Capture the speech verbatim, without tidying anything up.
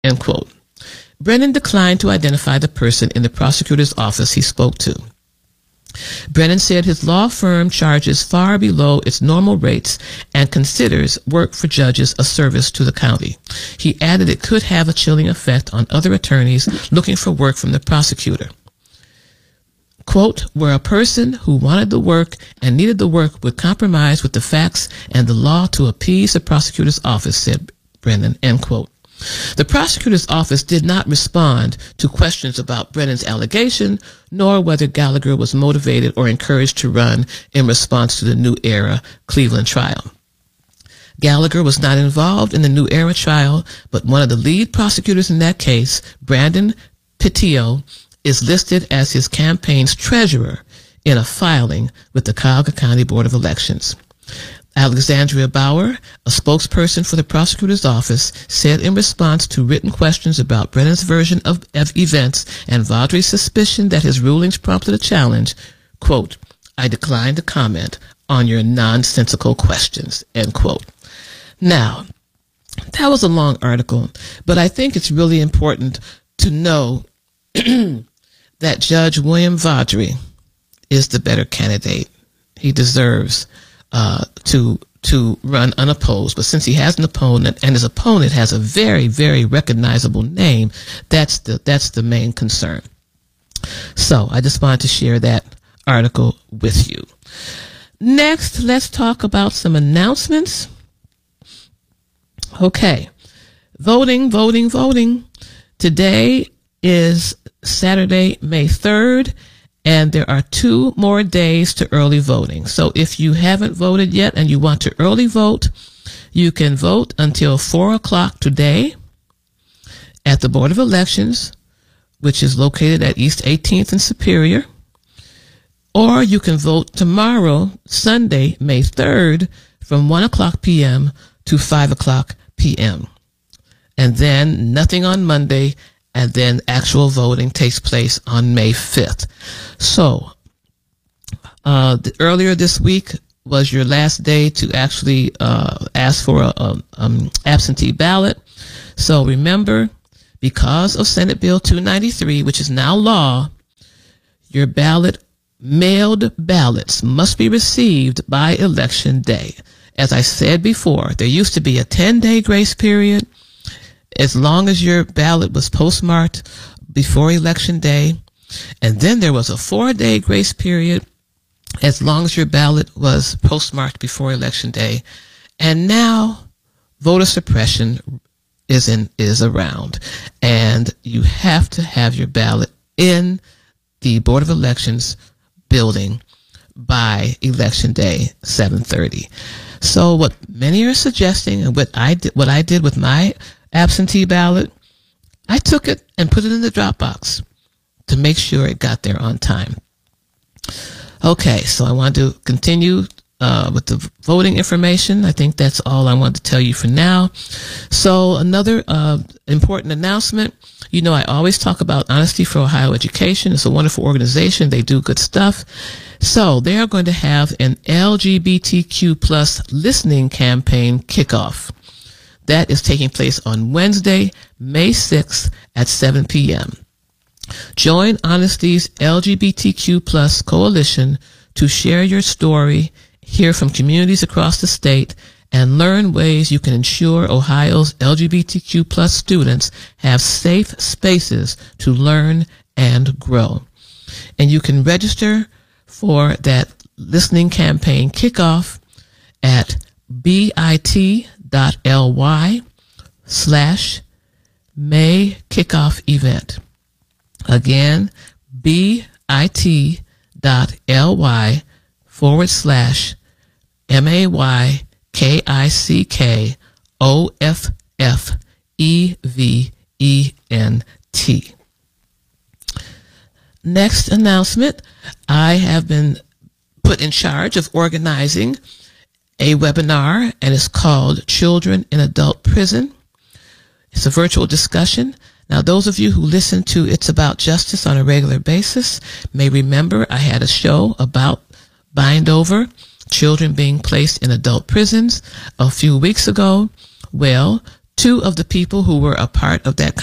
end quote. Brennan declined to identify the person in the prosecutor's office he spoke to. Brennan said his law firm charges far below its normal rates and considers work for judges a service to the county. He added it could have a chilling effect on other attorneys looking for work from the prosecutor. Quote, where a person who wanted the work and needed the work would compromise with the facts and the law to appease the prosecutor's office, said Brennan, end quote. The prosecutor's office did not respond to questions about Brennan's allegation, nor whether Gallagher was motivated or encouraged to run in response to the New Era Cleveland trial. Gallagher was not involved in the New Era trial, but one of the lead prosecutors in that case, Brandon Petillo, is listed as his campaign's treasurer in a filing with the Cuyahoga County Board of Elections. Alexandria Bauer, a spokesperson for the prosecutor's office, said in response to written questions about Brennan's version of, of events and Vaudrey's suspicion that his rulings prompted a challenge, quote, I decline to comment on your nonsensical questions, end quote. Now, that was a long article, but I think it's really important to know that Judge William Vaudrey is the better candidate. He deserves Uh, to to run unopposed, but since he has an opponent and his opponent has a very, very recognizable name, that's the that's the main concern. So I just wanted to share that article with you. Next, let's talk about some announcements. Okay, voting, voting, voting. Today is Saturday, May third. And there are two more days to early voting. So if you haven't voted yet and you want to early vote, you can vote until four o'clock today at the Board of Elections, which is located at East eighteenth and Superior. Or you can vote tomorrow, Sunday, May third, from one o'clock p.m. to five o'clock p.m. And then nothing on Monday, and then actual voting takes place on May fifth. So, uh, the, earlier this week was your last day to actually uh, ask for a, a um, absentee ballot. So remember, because of Senate Bill two ninety-three, which is now law, your ballot, mailed ballots must be received by Election Day. As I said before, there used to be a ten-day grace period. As long as your ballot was postmarked before Election Day, and then there was a four-day grace period as long as your ballot was postmarked before Election Day, and now voter suppression is in is around, and you have to have your ballot in the Board of Elections building by Election Day, seven thirty. So what many are suggesting, and what I did, what I did with my absentee ballot, I took it and put it in the Dropbox to make sure it got there on time. Okay, so I want to continue uh, with the voting information. I think that's all I want to tell you for now. So another uh, important announcement. You know, I always talk about Honesty for Ohio Education. It's a wonderful organization. They do good stuff. So they are going to have an L G B T Q plus listening campaign kickoff. That is taking place on Wednesday, May sixth at seven p.m. Join Honesty's L G B T Q plus coalition to share your story, hear from communities across the state, and learn ways you can ensure Ohio's L G B T Q plus students have safe spaces to learn and grow. And you can register for that listening campaign kickoff at bit.ly slash May kickoff event. Again, bit.ly forward slash M A Y K I C K O F F E V E N T. Next announcement, I have been put in charge of organizing a webinar, and it's called Children in Adult Prison. It's a virtual discussion. Now, those of you who listen to It's About Justice on a regular basis may remember I had a show about Bind Over, children being placed in adult prisons, a few weeks ago. Well, two of the people who were a part of that